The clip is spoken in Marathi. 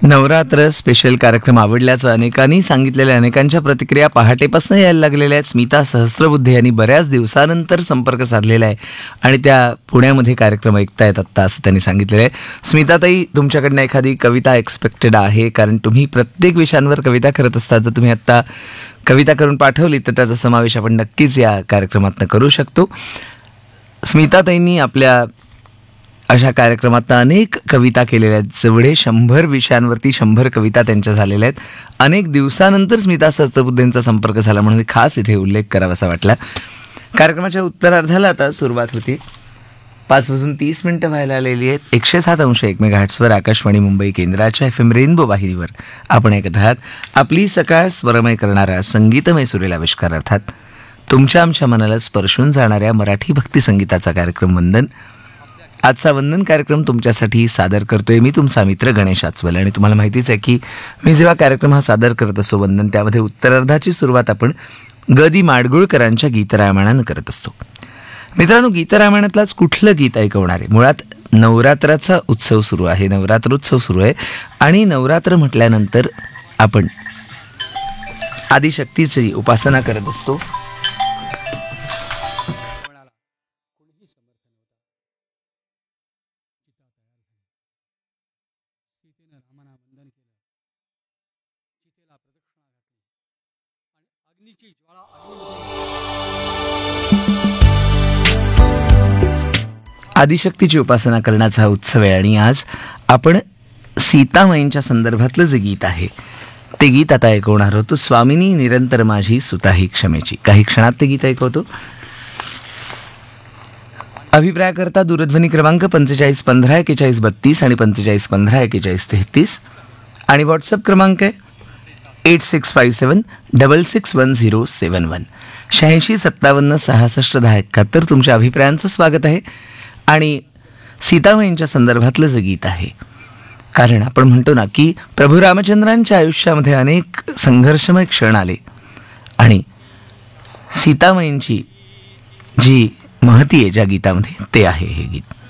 नवरात्र स्पेशल कार्यक्रम आवडल्याचं अनेकांनी सांगितलेल्या अनेकांच्या प्रतिक्रिया पहाटेपासून यायला लागलेल्या आहेत. स्मिता सहस्त्रबुद्धे यांनी बऱ्याच दिवसानंतर संपर्क साधलेला आहे आणि त्या पुण्यामध्ये कार्यक्रम ऐकतायत आत्ता, असं त्यांनी सांगितलेलं आहे. स्मिताताई, तुमच्याकडनं एखादी कविता एक्सपेक्टेड आहे, कारण तुम्ही प्रत्येक विषयांवर कविता करत असता. जर तुम्ही आत्ता कविता करून पाठवली तर त्याचा समावेश आपण नक्कीच या कार्यक्रमातनं करू शकतो. स्मिताताईंनी आपल्या अशा कार्यक्रमात अनेक कविता केलेल्या आहेत. जेवढे 100 विषयांवरती 100 कविता त्यांच्या झालेल्या आहेत. अनेक दिवसानंतर स्मिता सहस्त्रबुद्धेंचा संपर्क झाला म्हणून खास इथे उल्लेख करावासा वाटला. कार्यक्रमाच्या उत्तरार्धाला आता सुरुवात होती. 5:30 व्हायला आलेली आहेत. 107.1 मेगाहर्ट्झवर आकाशवाणी मुंबई केंद्राच्या FM रेनबो वाहिनीवर आपण ऐकत आहात आपली सकाळ स्वरमय करणारा संगीतमय सुरेल आविष्कार, अर्थात तुमच्या आमच्या मनाला स्पर्शून जाणाऱ्या मराठी भक्ती संगीताचा कार्यक्रम वंदन. आजचा वंदन कार्यक्रम तुमच्यासाठी सादर करतोय मी, तुमचा मित्र गणेश आचवले. आणि तुम्हाला माहितीच आहे की मी जेव्हा कार्यक्रम हा सादर करत असतो वंदन, त्यामध्ये उत्तरार्धाची सुरुवात आपण ग दि माडगुळकरांच्या गीतरामायणानं करत असतो. मित्रांनो, गीतरामायणातलाच कुठलं गीत ऐकवणार आहे? मुळात नवरात्राचा उत्सव सुरू आहे, नवरात्रोत्सव सुरू आहे आणि नवरात्र म्हटल्यानंतर आपण आदिशक्तीची उपासना करत असतो. आदिशक्तीची उपासना करण्याचा उत्सव आहे आणि आज आपण सीतामाईंच्या संदर्भातलं जे गीत आहे ते गीत आता ऐकवणार होतो. स्वामिनी निरंतर माझी सुताही क्षमेची. काही क्षणात ते गीत ऐकवतो. अभिप्राय करता दूरध्वनी क्रमांक 45 15 41 32 आणि 45 15 41 33 आणि व्हॉट्सअप क्रमांक आहे 8657 661071 86 57 66 10 71. तुमच्या अभिप्रायांचं स्वागत आहे. आणि सीतामाईंच्या संदर्भातलं जे गीत आहे, कारण आपण म्हणतो ना की प्रभू रामचंद्रांच्या आयुष्यामध्ये अनेक संघर्षमय क्षण आले आणि सीतामाईंची जी महती आहे ज्या गीतामध्ये, ते आहे हे गीत.